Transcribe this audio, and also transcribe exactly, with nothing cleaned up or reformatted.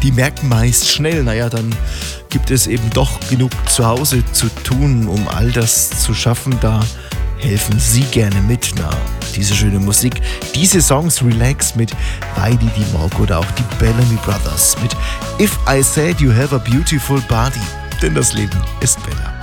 die merken meist schnell, naja, dann gibt es eben doch genug zu Hause zu tun, um all das zu schaffen. Da helfen sie gerne mit. Na, diese schöne Musik, diese Songs Relax mit Heidi Dimog oder auch die Bellamy Brothers mit If I Said You Have a Beautiful Body. Denn das Leben ist Bella.